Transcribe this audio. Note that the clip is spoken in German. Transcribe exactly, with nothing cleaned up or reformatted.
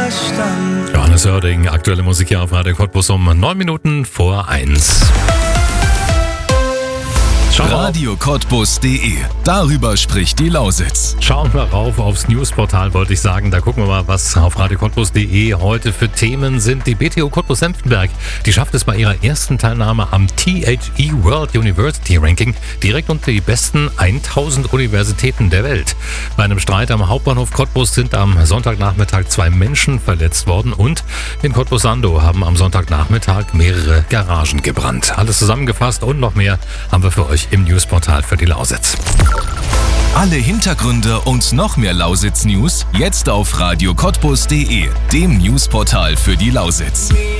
Verstand. Johannes Oerding, aktuelle Musik hier auf Radio Cottbus um neun Minuten vor eins. Radio Cottbus punkt de. Darüber spricht die Lausitz. Schauen wir rauf aufs Newsportal, wollte ich sagen. Da gucken wir mal, was auf Radio Cottbus punkt de heute für Themen sind. Die B T U Cottbus-Senftenberg, die schafft es bei ihrer ersten Teilnahme am T H E World University Ranking direkt unter die besten tausend Universitäten der Welt. Bei einem Streit am Hauptbahnhof Cottbus sind am Sonntagnachmittag zwei Menschen verletzt worden und in Cottbus-Sando haben am Sonntagnachmittag mehrere Garagen gebrannt. Alles zusammengefasst und noch mehr haben wir für euch im Newsportal für die Lausitz. Alle Hintergründe und noch mehr Lausitz-News jetzt auf Radio Cottbus punkt de, dem Newsportal für die Lausitz.